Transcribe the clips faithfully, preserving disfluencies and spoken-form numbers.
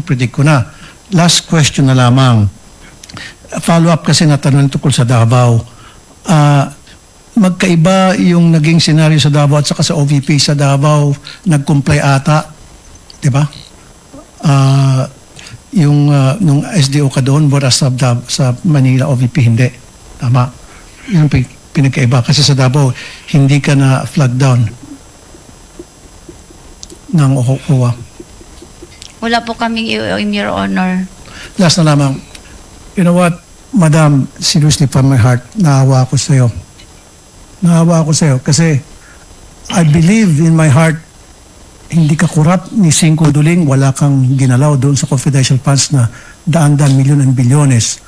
predict ko na. Last question na lamang. Follow-up kasi na tanong tungkol sa Davao. Ah, magkaiba yung naging senaryo sa Davao at saka sa O V P sa Davao, nag-comply ata, di ba? Ah, yung uh, nung S D O ka doon, whereas sa, Dav- sa Manila O V P hindi. Tama. Yun ang pin- pinagkaiba. Kasi sa Davao, hindi ka na flag down ng O O A. Wala po kaming I O M, Your Honor. Last na lamang. You know what, Madam, seriously from my heart, naawa ako sa iyo. Naawa ako sa iyo kasi I believe in my heart, hindi ka kurap ni Cinco Duling, wala kang ginalaw doon sa confidential funds na daan-daan milyon and bilyones.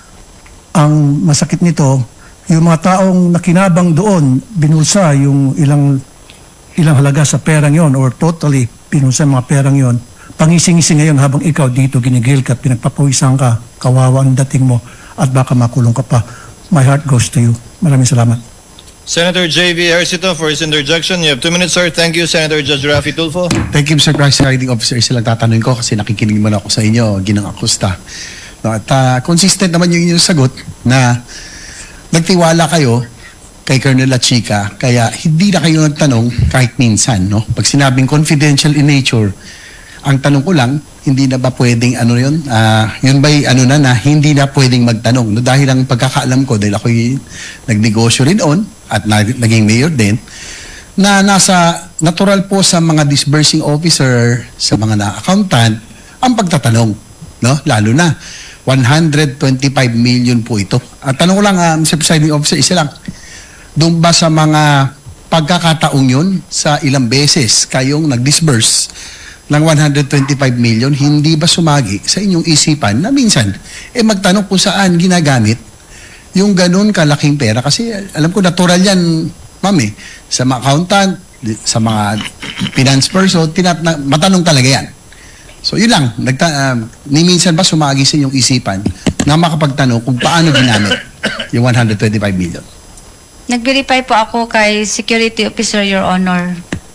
Ang masakit nito, yung mga taong nakinabang doon, binulsa yung ilang ilang halaga sa perang yon or totally binulsa mga perang yon. Pangising-ising ngayon habang ikaw dito ginigil ka, pinagpapawisan ka, kawawa ang dating mo at baka makulong ka pa. My heart goes to you. Maraming salamat. Senator J V Ejercito for his interjection. You have two minutes, sir. Thank you, Senator Judge Raffy Tulfo. Thank you, Mister Presiding Officer. Isa lang tatanungin ko kasi nakikinig man ako sa inyo, Ginang Acosta. No, at uh, consistent naman yung inyong sagot na nagtiwala kayo kay Colonel Lachica, kaya hindi na kayo nagtanong kahit minsan. No? Pag sinabing confidential in nature, ang tanong ko lang, hindi na ba pwedeng ano yun? Uh, yun ba'y ano na na hindi na pwedeng magtanong? No? Dahil ang pagkakaalam ko, dahil ako'y nagnegosyo rin on at na, naging mayor din, na nasa natural po sa mga disbursing officer, sa mga na-accountant, ang pagtatanong. No? Lalo na, one hundred twenty-five million po ito. At tanong ko lang, uh, Mister Presiding Officer, isa lang, doon ba sa mga pagkakataong yun, sa ilang beses kayong nag-disburse ng one hundred twenty-five million, hindi ba sumagi sa inyong isipan na minsan, eh magtanong kung saan ginagamit yung ganun kalaking pera? Kasi alam ko, natural yan, ma'am eh, sa mga accountant, sa mga finance person, tinat na, matanong talaga yan. So yun lang, nagta uh, ni minsan ba sumagi sa inyong isipan na makapagtanong kung paano ginamit yung one hundred twenty-five million? Nag-verify po ako kay Security Officer, Your Honor.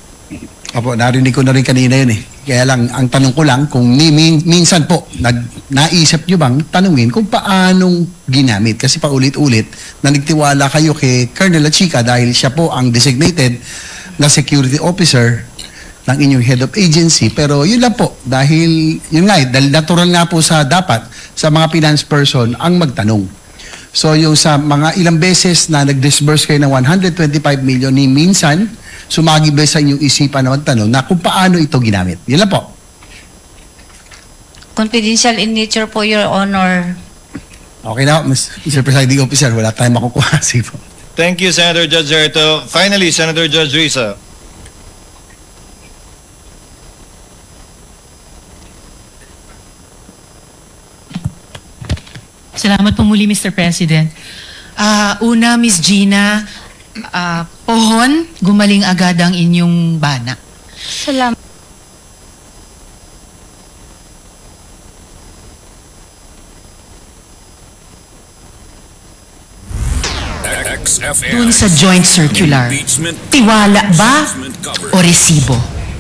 Opo, narinig ko na rin kanina yun eh. Kaya lang, ang tanong ko lang, kung ni, min, minsan po, nag, naisip nyo bang tanungin kung paanong ginamit? Kasi paulit-ulit, na nagtiwala kayo kay Colonel Lachica dahil siya po ang designated na security officer ng inyong head of agency. Pero yun lang po, dahil, yun nga eh, dahil natural nga po sa dapat, sa mga finance person, ang magtanong. So yung sa mga ilang beses na nag-disburse kayo ng one hundred twenty-five million, ni minsan, sumagi ba sa inyong isipan na magtanong na kung paano ito ginamit? Yun lang po. Confidential in nature po, Your Honor. Okay na, Mister Presiding Officer, wala tayong makukuha. Sige po. Thank you, Senator Judge Ejercito. Finally, Senator Judge Risa. Salamat po muli, Mister President. Uh, una, Miss Gina, uh, pohon, gumaling agad ang inyong bana. Salamat. Dun sa joint circular, tiwala ba o resibo?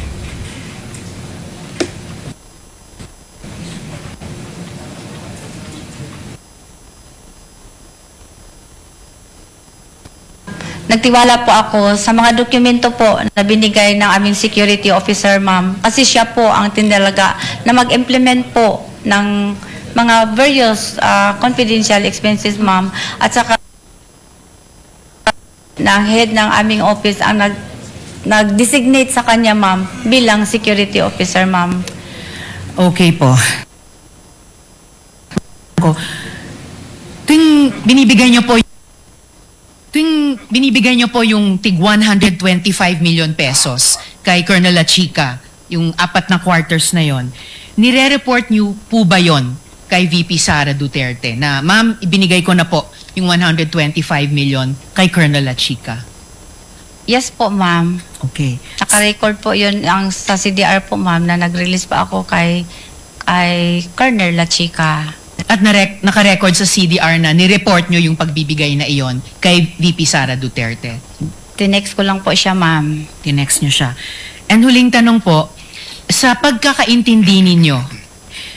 Nagtiwala po ako sa mga dokumento po na binigay ng aming security officer, ma'am. Kasi siya po ang tinalaga na mag-implement po ng mga various uh, confidential expenses, ma'am. At saka na head ng aming office ang nag nag-designate sa kanya, ma'am, bilang security officer, ma'am. Okay po. Tuwing binibigay niyo po Tuwing binibigay niyo po yung tig one hundred twenty-five million pesos kay Colonel Lachica, yung apat na quarters na yon, nire-report niyo po ba yon kay V P Sara Duterte na, ma'am, ibinigay ko na po yung one hundred twenty-five million kay Colonel Lachica? Yes po, ma'am. Okay. Naka-record po yun ang, sa C D R po, ma'am, na nag-release pa ako kay, kay Colonel Lachica. At narek- naka-record sa C D R na nireport nyo yung pagbibigay na iyon kay V P Sara Duterte? Tinext ko lang po siya, ma'am. Tinext nyo siya. And huling tanong po, sa pagkakaintindi ninyo